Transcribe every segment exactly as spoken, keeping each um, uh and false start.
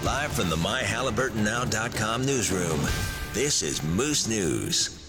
Live from the my halliburton now dot com newsroom, this is Moose News.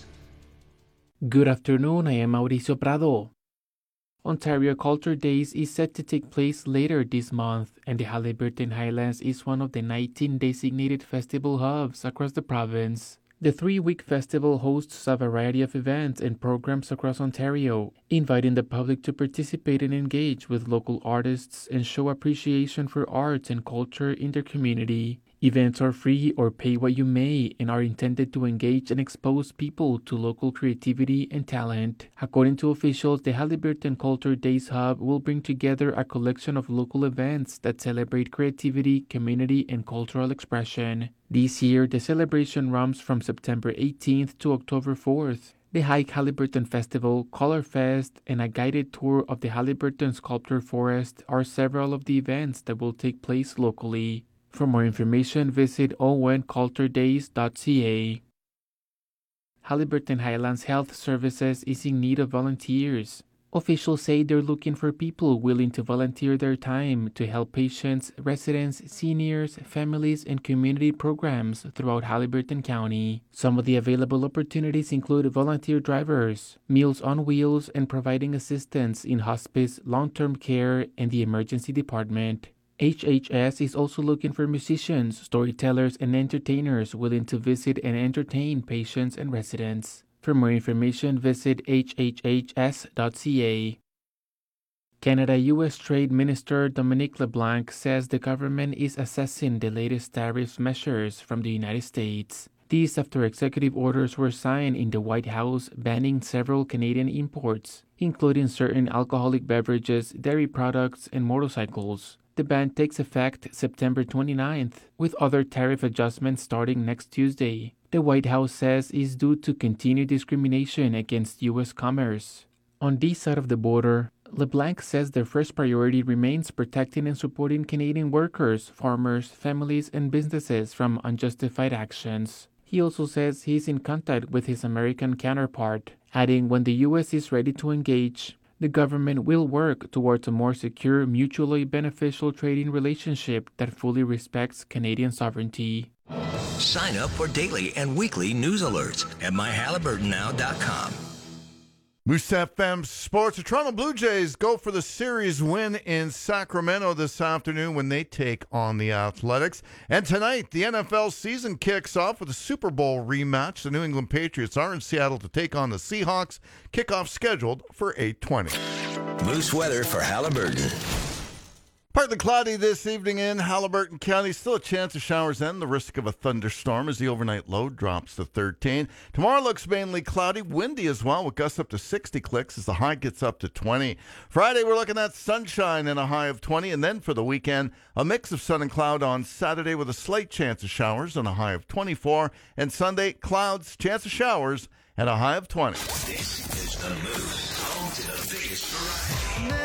Good afternoon, I am Mauricio Prado. Ontario Culture Days is set to take place later this month, and the Halliburton Highlands is one of the nineteen designated festival hubs across the province. The three-week festival hosts a variety of events and programs across Ontario, inviting the public to participate and engage with local artists and show appreciation for arts and culture in their community. Events are free or pay what you may and are intended to engage and expose people to local creativity and talent. According to officials, the Halliburton Culture Days Hub will bring together a collection of local events that celebrate creativity, community, and cultural expression. This year, the celebration runs from September eighteenth to October fourth. The Hike Halliburton Festival, Color Fest, and a guided tour of the Halliburton Sculpture Forest are several of the events that will take place locally. For more information, visit o n culture days dot c a. Halliburton Highlands Health Services is in need of volunteers. Officials say they're looking for people willing to volunteer their time to help patients, residents, seniors, families, and community programs throughout Halliburton County. Some of the available opportunities include volunteer drivers, Meals on Wheels, and providing assistance in hospice, long-term care, and the emergency department. H H S is also looking for musicians, storytellers, and entertainers willing to visit and entertain patients and residents. For more information, visit h h h s dot c a. Canada-U S Trade Minister Dominic LeBlanc says the government is assessing the latest tariff measures from the United States. These after executive orders were signed in the White House banning several Canadian imports, including certain alcoholic beverages, dairy products, and motorcycles. The ban takes effect September twenty-ninth, with other tariff adjustments starting next Tuesday. The White House says is due to continued discrimination against U S commerce. On this side of the border, LeBlanc says their first priority remains protecting and supporting Canadian workers, farmers, families, and businesses from unjustified actions. He also says he is in contact with his American counterpart, adding when the U S is ready to engage, the government will work towards a more secure, mutually beneficial trading relationship that fully respects Canadian sovereignty. Sign up for daily and weekly news alerts at my halliburton now dot com. Moose F M Sports. The Toronto Blue Jays go for the series win in Sacramento this afternoon when they take on the Athletics. And tonight, the N F L season kicks off with a Super Bowl rematch. The New England Patriots are in Seattle to take on the Seahawks. Kickoff scheduled for eight twenty. Moose weather for Halliburton. Partly cloudy this evening in Halliburton County. Still a chance of showers and the risk of a thunderstorm as the overnight low drops to thirteen. Tomorrow looks mainly cloudy, windy as well, with gusts up to sixty clicks as the high gets up to twenty. Friday, we're looking at sunshine and a high of twenty. And then for the weekend, a mix of sun and cloud on Saturday with a slight chance of showers and a high of twenty-four. And Sunday, clouds, chance of showers, and a high of twenty. This is the Moose, home to the biggest variety.